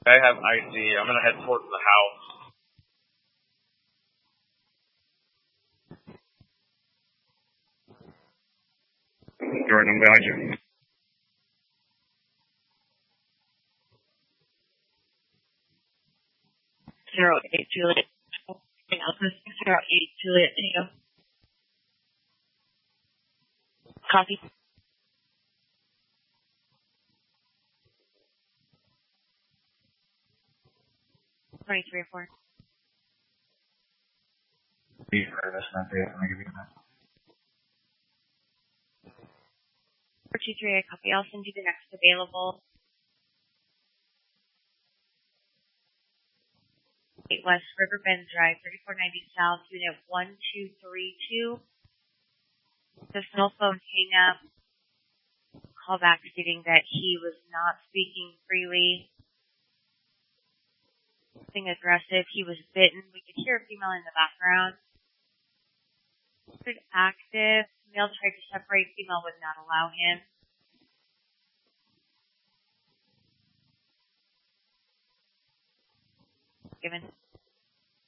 I have IC. I'm gonna head towards the house. Jordan, I'm behind you. 08 Juliet. Alpha 608 Juliet Tango. Copy. 23-4. Be for this update. I'm gonna give you that. 423, copy. I'll send you the next available. 8 West Riverbend Drive, 3490 South, Unit 1232. The cell phone hang up. Call back stating that he was not speaking freely. Being aggressive. He was bitten. We could hear a female in the background. Active. Male tried to separate. Female would not allow him. Given.